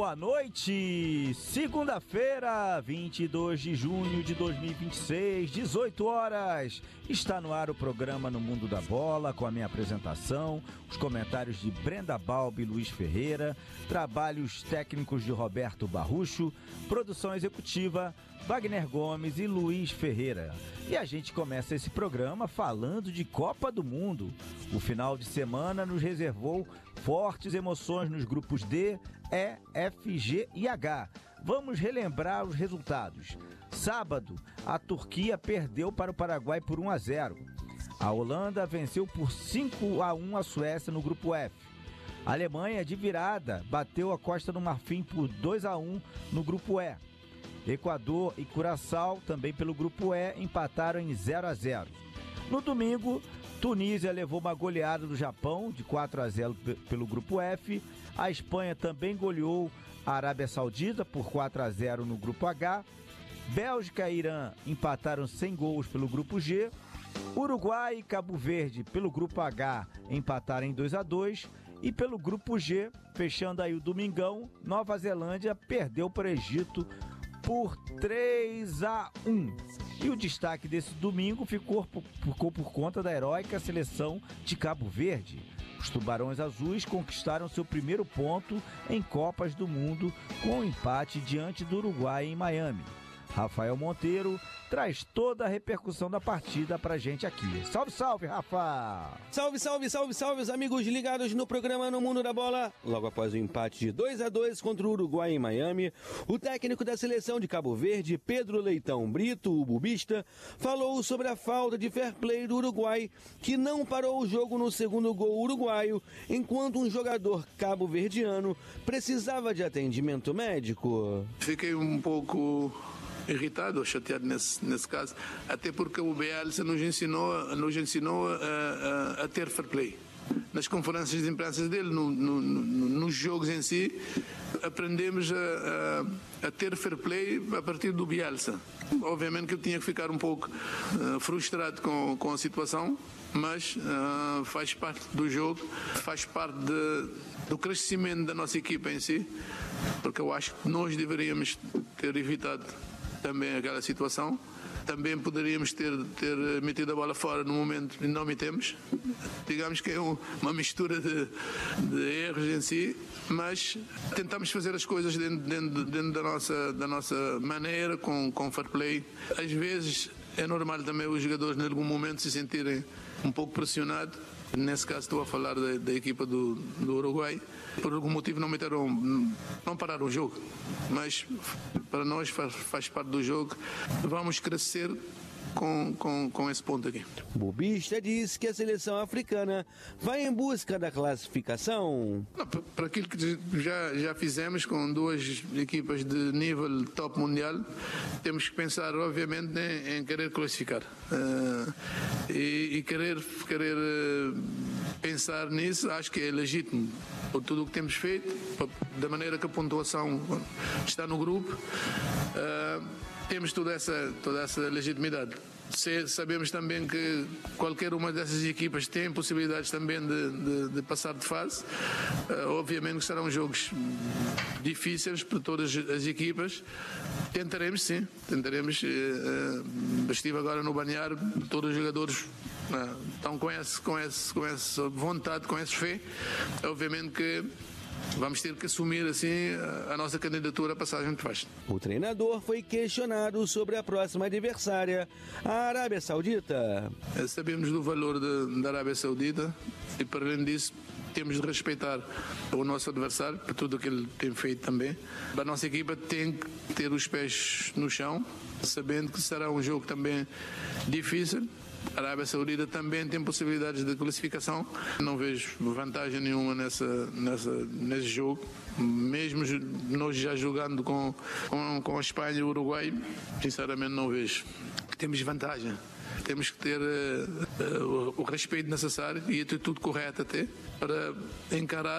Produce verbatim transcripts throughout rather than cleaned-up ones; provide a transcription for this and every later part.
Boa noite, segunda-feira, vinte e dois de junho de dois mil e vinte e seis, dezoito horas. Está no ar o programa No Mundo da Bola, com a minha apresentação, os comentários de Brenda Balbi e Luiz Ferreira, trabalhos técnicos de Roberto Barrucho, produção executiva Wagner Gomes e Luiz Ferreira. E a gente começa esse programa falando de Copa do Mundo. O final de semana nos reservou fortes emoções nos grupos D, E, F, G e H. Vamos relembrar os resultados. Sábado, a Turquia perdeu para o Paraguai por um a zero. A Holanda venceu por cinco a um a Suécia no grupo F. A Alemanha, de virada, bateu a Costa do Marfim por dois a um no grupo E. Equador e Curaçao, também pelo grupo E, empataram em zero a zero. No domingo, Tunísia levou uma goleada do Japão de quatro a zero pelo grupo F. A Espanha também goleou a Arábia Saudita por quatro a zero no grupo H. Bélgica e Irã empataram sem gols pelo grupo G. Uruguai e Cabo Verde pelo grupo H empataram em dois a dois. E pelo grupo G, fechando aí o domingão, Nova Zelândia perdeu para o Egito por três a um. E o destaque desse domingo ficou por, ficou por conta da heróica seleção de Cabo Verde. Os Tubarões Azuis conquistaram seu primeiro ponto em Copas do Mundo com um empate diante do Uruguai em Miami. Rafael Monteiro traz toda a repercussão da partida pra gente aqui. Salve, salve, Rafa! Salve, salve, salve, salve, os amigos ligados no programa No Mundo da Bola. Logo após o empate de dois a dois contra o Uruguai em Miami, o técnico da seleção de Cabo Verde, Pedro Leitão Brito, o bubista, falou sobre a falta de fair play do Uruguai, que não parou o jogo no segundo gol uruguaio, enquanto um jogador cabo-verdiano precisava de atendimento médico. Fiquei um pouco irritado, chateado nesse, nesse caso, até porque o Bielsa nos ensinou, nos ensinou a, a, a ter fair play. Nas conferências de imprensa dele, no, no, no, nos jogos em si, aprendemos a, a, a ter fair play a partir do Bielsa. Obviamente que eu tinha que ficar um pouco uh, frustrado com, com a situação, mas uh, faz parte do jogo, faz parte de, do crescimento da nossa equipa em si, porque eu acho que nós deveríamos ter evitado também aquela situação. Também poderíamos ter, ter metido a bola fora no momento e não metemos. Digamos que é um, uma mistura de, de erros em si, mas tentamos fazer as coisas dentro, dentro, dentro da, nossa, da nossa maneira, com, com fair play. Às vezes é normal também os jogadores, em algum momento, se sentirem um pouco pressionados. Nesse caso estou a falar da, da equipa do, do Uruguai. Por algum motivo não meteram, não pararam o jogo, mas para nós faz, faz parte do jogo. Vamos crescer com, com, com esse ponto aqui. O bubista diz que a seleção africana vai em busca da classificação. Não, para aquilo que já, já fizemos com duas equipas de nível top mundial, temos que pensar obviamente em, em querer classificar uh, e, e querer, querer uh, pensar nisso. Acho que é legítimo por tudo o que temos feito, da maneira que a pontuação está no grupo. Uh, temos toda essa, toda essa legitimidade. Se, sabemos também que qualquer uma dessas equipas tem possibilidades também de, de, de passar de fase. Uh, obviamente que serão jogos difíceis para todas as equipas. Tentaremos, sim, tentaremos. Uh, uh, estive agora no balneário, todos os jogadores uh, estão com, esse, com, esse, com essa vontade, com essa fé. Obviamente que vamos ter que assumir assim a nossa candidatura à passagem de faixa. O treinador foi questionado sobre a próxima adversária, a Arábia Saudita. Sabemos do valor de, da Arábia Saudita e, para além disso, temos de respeitar o nosso adversário por tudo o que ele tem feito também. A nossa equipa tem que ter os pés no chão, sabendo que será um jogo também difícil. A Arábia Saudita também tem possibilidades de classificação. Não vejo vantagem nenhuma nessa, nessa, nesse jogo. Mesmo nós já jogando com, com, com a Espanha e o Uruguai, sinceramente não vejo que temos vantagem. Temos que ter uh, uh, o, o respeito necessário e a atitude correta até para encarar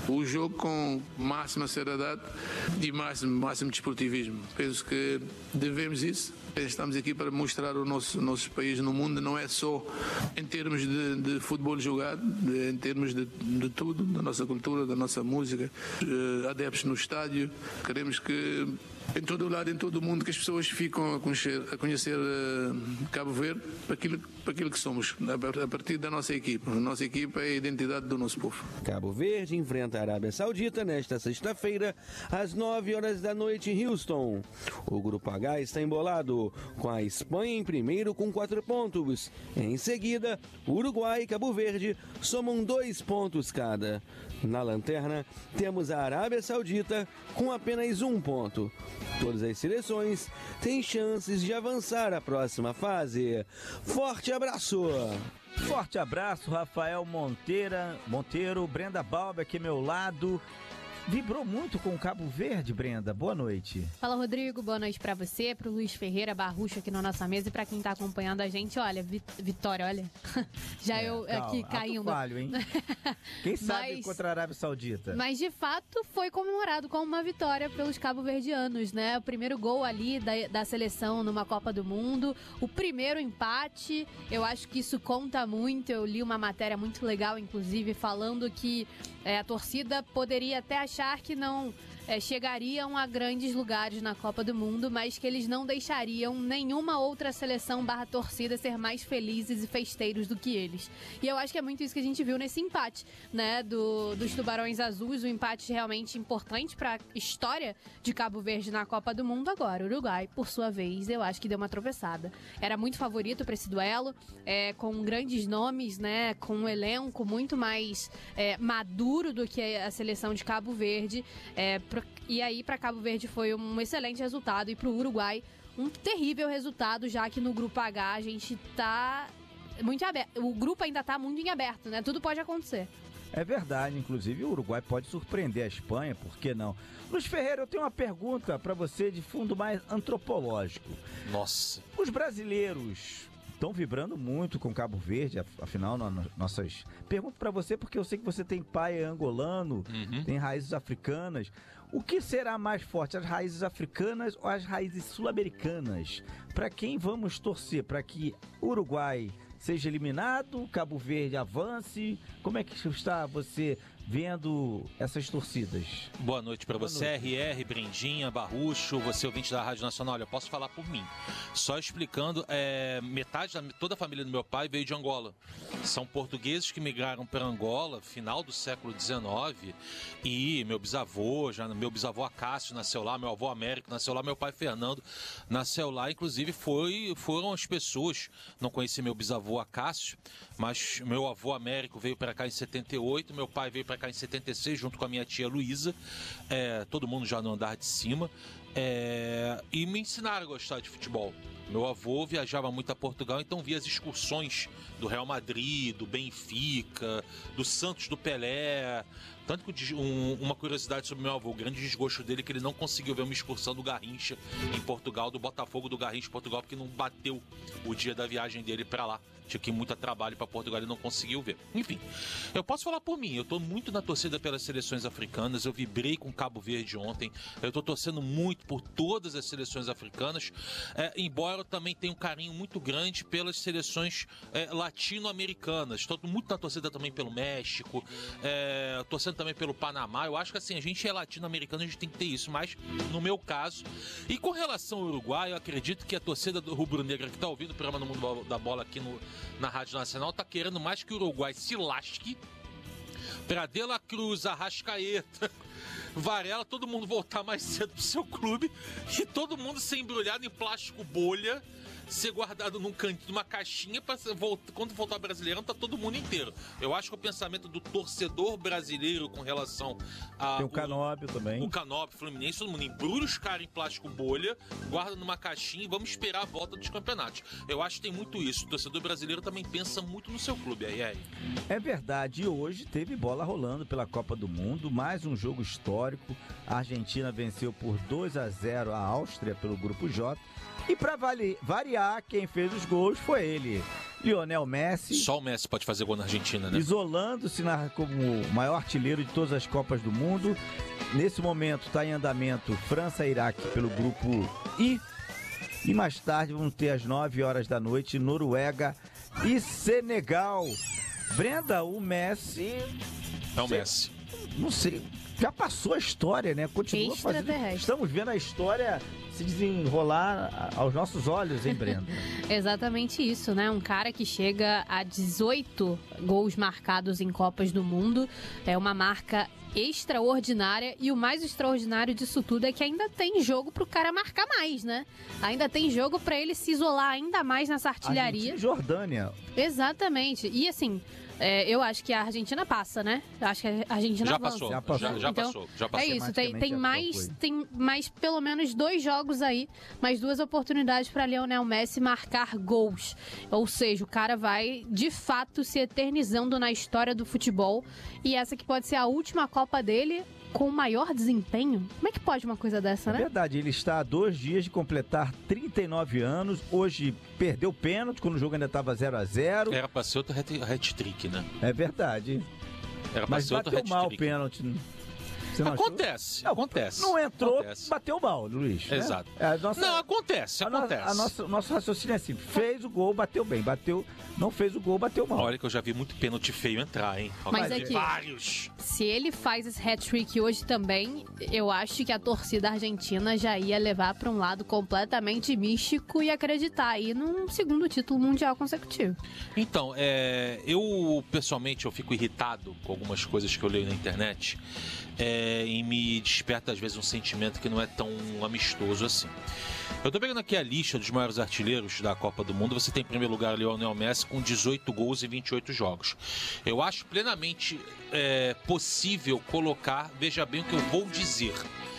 o jogo com máxima seriedade e máximo, máximo desportivismo. Penso que devemos isso. Estamos aqui para mostrar o nosso, nosso país no mundo, não é só em termos de, de futebol jogado, de, em termos de, de tudo, da nossa cultura, da nossa música, uh, adeptos no estádio. Queremos que em todo o lado, em todo o mundo, que as pessoas ficam a conhecer, a conhecer uh, Cabo Verde para aquilo, para aquilo que somos, a partir da nossa equipa. A nossa equipa é a identidade do nosso povo. Cabo Verde enfrenta a Arábia Saudita nesta sexta-feira, às nove horas da noite em Houston. O Grupo H está embolado, com a Espanha em primeiro com quatro pontos. Em seguida, Uruguai e Cabo Verde somam dois pontos cada. Na lanterna, temos a Arábia Saudita com apenas um ponto. Todas as seleções têm chances de avançar à próxima fase. Forte abraço! Forte abraço, Rafael Monteira, Monteiro, Brenda Balbi aqui ao meu lado. Vibrou muito com o Cabo Verde, Brenda. Boa noite. Fala, Rodrigo. Boa noite pra você, pro Luiz Ferreira Barrucho aqui na nossa mesa e pra quem tá acompanhando a gente. Olha, Vitória, olha. Já é, eu calma, aqui caindo. Falho, hein? Quem sabe mas, contra a Arábia Saudita. Mas, de fato, foi comemorado com uma vitória pelos cabo-verdianos, né? O primeiro gol ali da, da seleção numa Copa do Mundo. O primeiro empate. Eu acho que isso conta muito. Eu li uma matéria muito legal, inclusive, falando que é, a torcida poderia até achar que não é, chegariam a grandes lugares na Copa do Mundo, mas que eles não deixariam nenhuma outra seleção barra torcida ser mais felizes e festeiros do que eles. E eu acho que é muito isso que a gente viu nesse empate, né, do, dos Tubarões Azuis, um empate realmente importante para a história de Cabo Verde na Copa do Mundo. Agora, o Uruguai, por sua vez, eu acho que deu uma tropeçada. Era muito favorito para esse duelo, é, com grandes nomes, né, com um elenco muito mais é, maduro do que a seleção de Cabo Verde, é, pro, e aí para Cabo Verde foi um excelente resultado e para o Uruguai um terrível resultado, já que no Grupo H a gente tá muito aberto, o grupo ainda tá muito em aberto, né? Tudo pode acontecer. É verdade, inclusive o Uruguai pode surpreender a Espanha, por que não? Luiz Ferreira, eu tenho uma pergunta para você de fundo mais antropológico. Nossa. Os brasileiros estão vibrando muito com Cabo Verde, afinal, no, no, nossas... Pergunto para você porque eu sei que você tem pai angolano, uhum. tem raízes africanas. O que será mais forte, as raízes africanas ou as raízes sul-americanas? Para quem vamos torcer? Para que o Uruguai seja eliminado, Cabo Verde avance? Como é que está você vendo essas torcidas? Boa noite para você, noite. R R, Brindinha, Barrucho, você ouvinte da Rádio Nacional. Olha, eu posso falar por mim. Só explicando, é, metade da toda a família do meu pai veio de Angola. São portugueses que migraram para Angola, final do século dezenove, e meu bisavô, já, meu bisavô Acácio nasceu lá, meu avô Américo nasceu lá, meu pai Fernando nasceu lá. Inclusive foi, foram as pessoas, não conheci meu bisavô Acácio, mas meu avô Américo veio para cá em setenta e oito, meu pai veio para cá em setenta e seis, junto com a minha tia Luísa, é, todo mundo já no andar de cima, é, e me ensinaram a gostar de futebol. Meu avô viajava muito a Portugal, então via as excursões do Real Madrid, do Benfica, do Santos, do Pelé. Tanto que um, uma curiosidade sobre meu avô, o grande desgosto dele é que ele não conseguiu ver uma excursão do Garrincha em Portugal, do Botafogo do Garrincha em Portugal, porque não bateu o dia da viagem dele para lá. Tinha que ir muito trabalho para Portugal e não conseguiu ver. Enfim, eu posso falar por mim, eu tô muito na torcida pelas seleções africanas, eu vibrei com Cabo Verde ontem, eu tô torcendo muito por todas as seleções africanas, é, embora eu também tenha um carinho muito grande pelas seleções é, latino-americanas. Estou muito na torcida também pelo México, é, torcendo também pelo Panamá. Eu acho que assim, a gente é latino-americano, a gente tem que ter isso, mas no meu caso. E com relação ao Uruguai, eu acredito que a torcida do rubro-negra que está ouvindo o programa no Mundo da Bola aqui no, na Rádio Nacional está querendo mais que o Uruguai se lasque para De La Cruz, Arrascaeta, Varela, todo mundo voltar mais cedo pro seu clube e todo mundo ser embrulhado em plástico bolha, ser guardado num cantinho, numa caixinha, para quando voltar brasileirão, tá todo mundo inteiro. Eu acho que o pensamento do torcedor brasileiro com relação a... Tem o Canóbio também. O Canóbio, Fluminense, todo mundo embrulha os caras em plástico bolha, guarda numa caixinha e vamos esperar a volta dos campeonatos. Eu acho que tem muito isso. O torcedor brasileiro também pensa muito no seu clube, R R. É verdade. E hoje teve bola rolando pela Copa do Mundo, mais um jogo histórico. A Argentina venceu por dois a zero a Áustria pelo Grupo J. E para variar, quem fez os gols foi ele, Lionel Messi. Só o Messi pode fazer gol na Argentina, né? Isolando-se na, como o maior artilheiro de todas as Copas do Mundo. Nesse momento está em andamento França e Iraque pelo grupo I. E mais tarde vamos ter às nove horas da noite Noruega e Senegal. Brenda, o Messi... É o Messi. Não sei, já passou a história, né? Continua fazendo. Estamos vendo a história se desenrolar aos nossos olhos, hein, Brenda? Exatamente isso, né? Um cara que chega a dezoito gols marcados em Copas do Mundo. É uma marca extraordinária, e o mais extraordinário disso tudo é que ainda tem jogo pro cara marcar mais, né? Ainda tem jogo pra ele se isolar ainda mais nessa artilharia. Argentina e Jordânia. Exatamente. E assim, é, eu acho que a Argentina passa, né? Eu acho que a Argentina já avança. passou, já passou. Já, já então, passou, já passou. É isso, tem, tem mais, tem mais pelo menos dois jogos aí, mais duas oportunidades para Lionel Messi marcar gols. Ou seja, o cara vai de fato se eternizando na história do futebol, e essa que pode ser a última Copa dele com maior desempenho. Como é que pode uma coisa dessa, né? É verdade, ele está há dois dias de completar trinta e nove anos. Hoje perdeu o pênalti quando o jogo ainda estava zero a zero. Era pra ser outro hat-trick, né? É verdade. Era pra Mas ser outro bateu mal o hat-trick. pênalti. Você não Acontece, achou? acontece. Não entrou, acontece. bateu mal, Luiz. né? Exato. É, a nossa- Não, acontece, a no- acontece. a nossa- o nosso raciocínio é assim: fez o gol, bateu bem. Bateu, não fez o gol, bateu mal. Olha que eu já vi muito pênalti feio entrar, hein? Mas Já é vi que- vários. Se ele faz esse hat-trick hoje também, eu acho que a torcida argentina já ia levar para um lado completamente místico e acreditar aí num segundo título mundial consecutivo. Então, é, eu pessoalmente eu fico irritado com algumas coisas que eu leio na internet, é, e me desperta às vezes um sentimento que não é tão amistoso assim. Eu tô pegando aqui a lista dos maiores artilheiros da Copa do Mundo. Você tem em primeiro lugar Lionel Messi com dezoito gols em vinte e oito jogos. Eu acho plenamente é, possível colocar, veja bem o que eu vou dizer.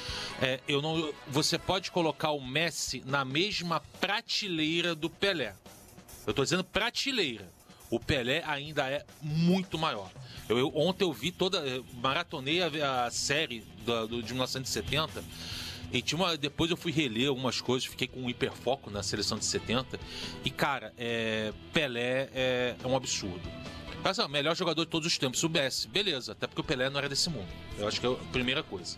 É, eu não, você pode colocar o Messi na mesma prateleira do Pelé. Eu tô dizendo prateleira. O Pelé ainda é muito maior. Eu, eu, ontem eu vi toda, eu maratonei a, a série do, do, de mil novecentos e setenta. E tinha uma, depois eu fui reler algumas coisas, fiquei com um hiperfoco na seleção de setenta. E, cara, é, Pelé é, é um absurdo. Mas, ó, melhor jogador de todos os tempos, o Messi. Beleza, até porque o Pelé não era desse mundo. Eu acho que é a primeira coisa.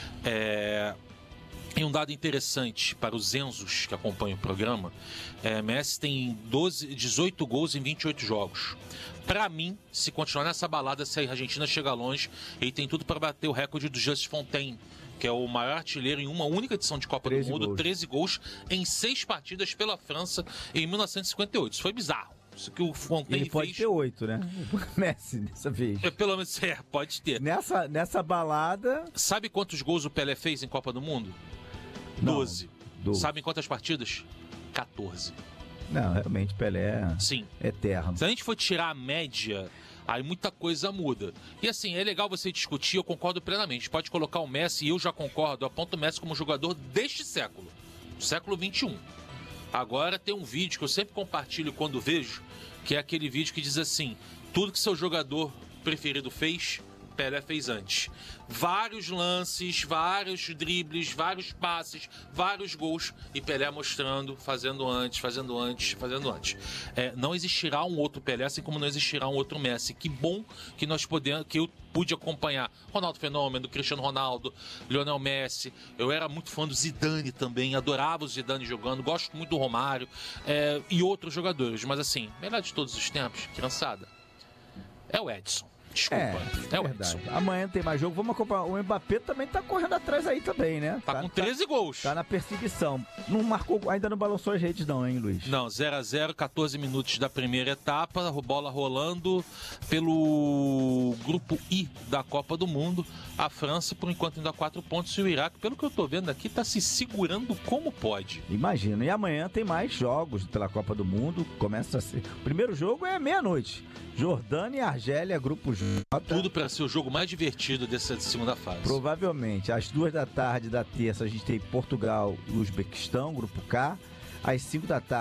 É... E um dado interessante para os Enzos que acompanham o programa, é, Messi tem doze, dezoito gols em vinte e oito jogos. Para mim, se continuar nessa balada, se a Argentina chegar longe, ele tem tudo para bater o recorde do Just Fontaine, que é o maior artilheiro em uma única edição de Copa do Mundo, gols. treze gols em seis partidas pela França em mil novecentos e cinquenta e oito. Isso foi bizarro. Isso que o Fontaine Ele pode fez... ter oito, né? O Messi dessa vez. É, pelo menos, é, pode ter. Nessa, nessa balada... Sabe quantos gols o Pelé fez em Copa do Mundo? Não, doze. doze. Sabe em quantas partidas? quatorze. Não, realmente, Pelé é Sim. eterno. Se a gente for tirar a média, aí muita coisa muda. E assim, é legal você discutir, eu concordo plenamente. Pode colocar o Messi, e eu já concordo, eu aponto o Messi como jogador deste século, do século vinte e um. Agora tem um vídeo que eu sempre compartilho quando vejo, que é aquele vídeo que diz assim: tudo que seu jogador preferido fez, Pelé fez antes. Vários lances, vários dribles, vários passes, vários gols, e Pelé mostrando, fazendo antes, fazendo antes, fazendo antes. É, não existirá um outro Pelé, assim como não existirá um outro Messi. Que bom que nós podemos, que eu pude acompanhar Ronaldo Fenômeno, Cristiano Ronaldo, Lionel Messi. Eu era muito fã do Zidane também, adorava o Zidane jogando, gosto muito do Romário, é, e outros jogadores. Mas assim, melhor de todos os tempos, criançada, é o Edson. Desculpa, É, é o verdade. Edson. Amanhã tem mais jogo. Vamos acompanhar. O Mbappé também tá correndo atrás aí também, né? Tá com treze gols. Tá na perseguição. Não marcou, ainda não balançou as redes não, hein, Luiz? Não, zero a zero, catorze minutos da primeira etapa, bola rolando pelo grupo I da Copa do Mundo. A França, por enquanto, ainda quatro pontos, e o Iraque, pelo que eu tô vendo aqui, tá se segurando como pode. Imagina. E amanhã tem mais jogos pela Copa do Mundo. Começa a ser... O primeiro jogo é meia-noite. Jordânia e Argélia, grupo J. Tudo para ser o jogo mais divertido dessa segunda fase. Provavelmente. Às duas da tarde da terça a gente tem Portugal e Uzbequistão, grupo K. Às cinco da tarde